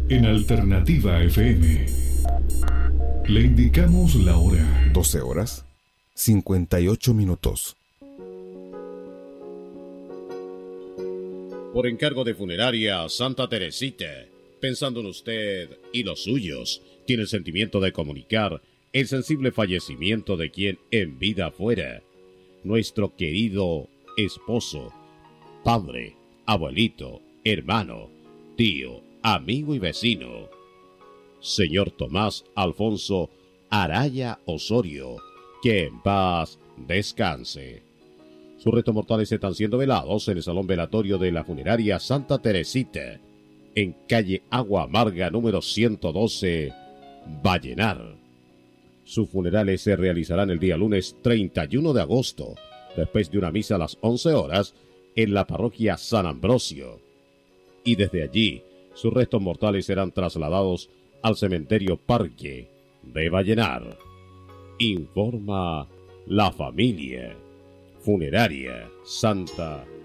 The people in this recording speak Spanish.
En Alternativa FM le indicamos la hora. 12 horas 58 minutos. Por encargo de Funeraria Santa Teresita, pensando en usted y los suyos, tiene el sentimiento de comunicar el sensible fallecimiento de quien en vida fuera. Nuestro querido esposo, padre, abuelito, hermano, tío, amigo y vecino, señor Tomás Alfonso Araya Osorio, que en paz descanse. Sus restos mortales están siendo velados en el salón velatorio de la Funeraria Santa Teresita, en calle Agua Amarga número 112, Vallenar. Sus funerales se realizarán el día lunes 31 de agosto, después de una misa a las 11 horas, en la parroquia San Ambrosio. Y desde allí, sus restos mortales serán trasladados al cementerio Parque de Vallenar. Informa la familia. Funeraria Santa